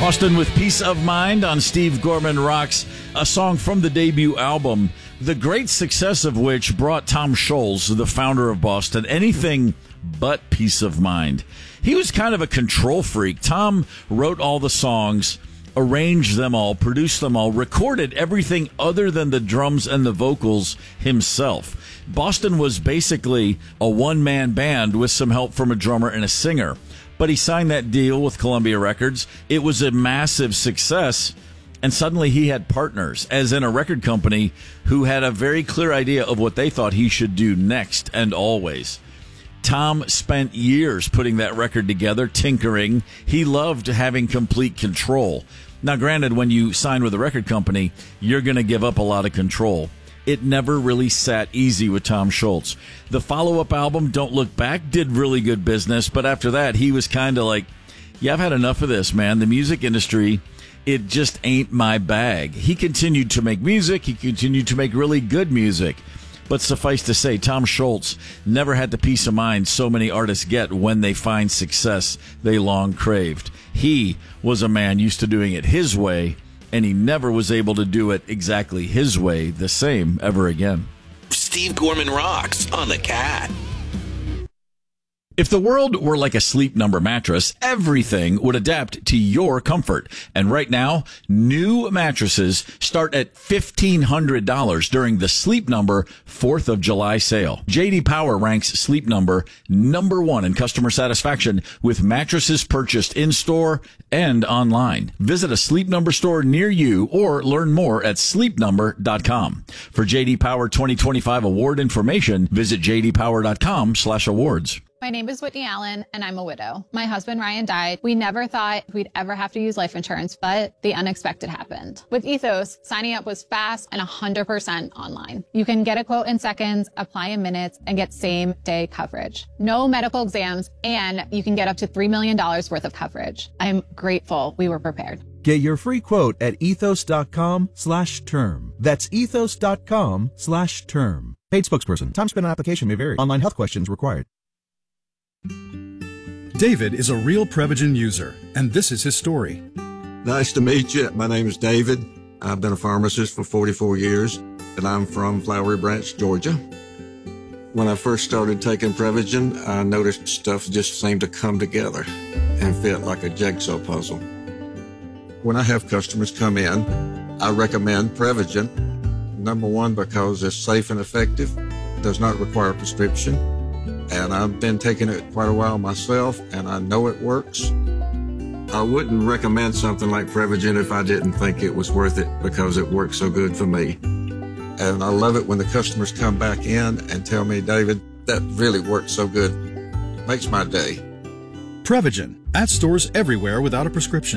Boston with Peace of Mind on Steve Gorman Rocks, a song from the debut album, the great success of which brought Tom Scholz, the founder of Boston, anything but peace of mind. He was kind of a control freak. Tom wrote all the songs, arranged them all, produced them all, recorded everything other than the drums and the vocals himself. Boston was basically a one-man band with some help from a drummer and a singer. But he signed that deal with Columbia Records. It was a massive success, and suddenly he had partners, as in a record company, who had a very clear idea of what they thought he should do next and always. Tom spent years putting that record together, tinkering. He loved having complete control. Now, granted, when you sign with a record company, you're going to give up a lot of control. It never really sat easy with Tom Scholz. The follow-up album, Don't Look Back, did really good business, but after that, he was kind of like, yeah, I've had enough of this, man. The music industry, it just ain't my bag. He continued to make music. He continued to make really good music. But suffice to say, Tom Scholz never had the peace of mind so many artists get when they find success they long craved. He was a man used to doing it his way, and he never was able to do it exactly his way the same ever again. Steve Gorman Rocks on the Cat. If the world were like a Sleep Number mattress, everything would adapt to your comfort. And right now, new mattresses start at $1,500 during the Sleep Number 4th of July sale. J.D. Power ranks Sleep Number number one in customer satisfaction with mattresses purchased in-store and online. Visit a Sleep Number store near you or learn more at sleepnumber.com. For J.D. Power 2025 award information, visit jdpower.com/awards. My name is Whitney Allen, and I'm a widow. My husband, Ryan, died. We never thought we'd ever have to use life insurance, but the unexpected happened. With Ethos, signing up was fast and 100% online. You can get a quote in seconds, apply in minutes, and get same-day coverage. No medical exams, and you can get up to $3 million worth of coverage. I'm grateful we were prepared. Get your free quote at ethos.com/term. That's ethos.com/term. Paid spokesperson. Time spent on application may vary. Online health questions required. David is a real Prevagen user, and this is his story. Nice to meet you. My name is David. I've been a pharmacist for 44 years, and I'm from Flowery Branch, Georgia. When I first started taking Prevagen, I noticed stuff just seemed to come together and fit like a jigsaw puzzle. When I have customers come in, I recommend Prevagen. Number one, because it's safe and effective, does not require a prescription. And I've been taking it quite a while myself, and I know it works. I wouldn't recommend something like Prevagen if I didn't think it was worth it because it works so good for me. And I love it when the customers come back in and tell me, David, that really works so good. Makes my day. Prevagen, at stores everywhere without a prescription.